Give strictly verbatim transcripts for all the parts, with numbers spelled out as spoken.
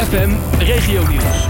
F M Regionieuws.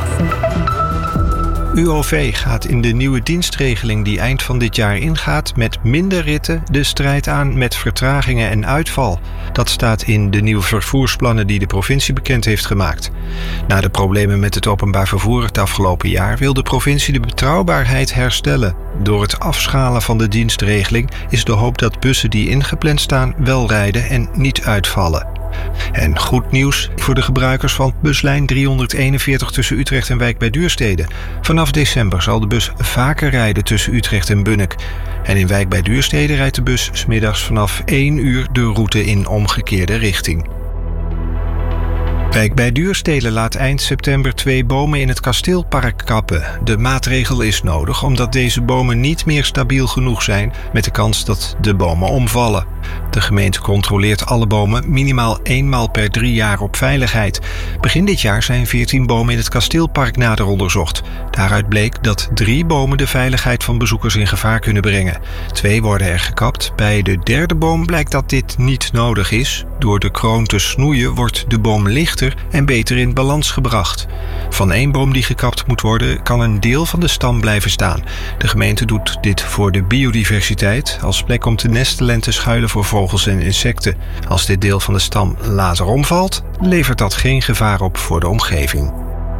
U O V gaat in de nieuwe dienstregeling die eind van dit jaar ingaat met minder ritten de strijd aan met vertragingen en uitval. Dat staat in de nieuwe vervoersplannen die de provincie bekend heeft gemaakt. Na de problemen met het openbaar vervoer het afgelopen jaar wil de provincie de betrouwbaarheid herstellen. Door het afschalen van de dienstregeling is de hoop dat bussen die ingepland staan wel rijden en niet uitvallen. En goed nieuws voor de gebruikers van buslijn driehonderdeenenveertig tussen Utrecht en Wijk bij Duurstede. Vanaf december zal de bus vaker rijden tussen Utrecht en Bunnik. En in Wijk bij Duurstede rijdt de bus 's middags vanaf één uur de route in omgekeerde richting. Wijk bij Duurstede laat eind september twee bomen in het kasteelpark kappen. De maatregel is nodig omdat deze bomen niet meer stabiel genoeg zijn met de kans dat de bomen omvallen. De gemeente controleert alle bomen minimaal eenmaal per drie jaar op veiligheid. Begin dit jaar zijn veertien bomen in het kasteelpark nader onderzocht. Daaruit bleek dat drie bomen de veiligheid van bezoekers in gevaar kunnen brengen. Twee worden er gekapt. Bij de derde boom blijkt dat dit niet nodig is. Door de kroon te snoeien wordt de boom lichter en beter in balans gebracht. Van één boom die gekapt moet worden, kan een deel van de stam blijven staan. De gemeente doet dit voor de biodiversiteit, als plek om te nestelen en te schuilen voor vogels en insecten. Als dit deel van de stam later omvalt, levert dat geen gevaar op voor de omgeving.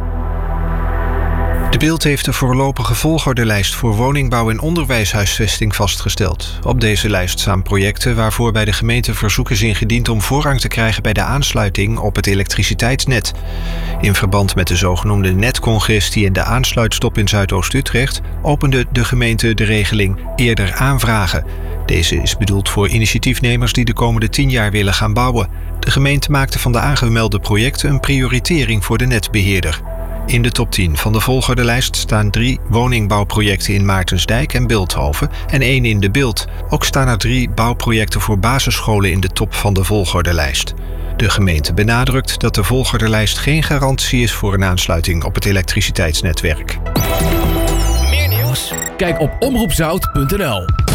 De Bild heeft de voorlopige volgordelijst voor woningbouw en onderwijshuisvesting vastgesteld. Op deze lijst staan projecten waarvoor bij de gemeente verzoek is ingediend om voorrang te krijgen bij de aansluiting op het elektriciteitsnet. In verband met de zogenoemde netcongestie en de aansluitstop in Zuidoost-Utrecht opende de gemeente de regeling eerder aanvragen. Deze is bedoeld voor initiatiefnemers die de komende tien jaar willen gaan bouwen. De gemeente maakte van de aangemelde projecten een prioritering voor de netbeheerder. In de top tien van de volgordelijst staan drie woningbouwprojecten in Maartensdijk en Bilthoven en één in de Bilt. Ook staan er drie bouwprojecten voor basisscholen in de top van de volgordelijst. De gemeente benadrukt dat de volgordelijst geen garantie is voor een aansluiting op het elektriciteitsnetwerk. Meer nieuws? Kijk op omroep zout punt n l.